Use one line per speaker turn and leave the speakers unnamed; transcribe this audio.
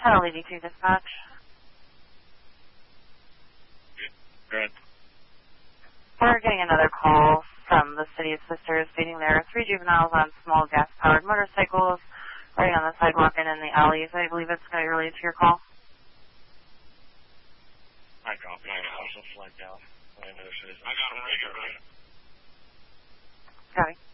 LED2 dispatch.
Good.
We're getting another call from the City of Sisters stating there are 3 juveniles on small gas-powered motorcycles riding on the sidewalk and in the alleys. I believe it's going to be related to your call.
I copy. I'll flag down. I got him right here.
Copy.